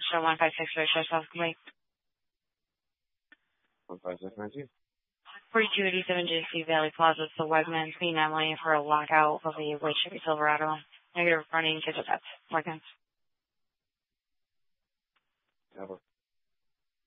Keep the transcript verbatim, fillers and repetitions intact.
show one five six for show self complete. one five six nineteen. forty-two eighty-seven J C Valley Plaza, so Wegmans, Queen Emily for a lockout of the white Chevy Silverado. Negative running, kids at Wegmans. Have a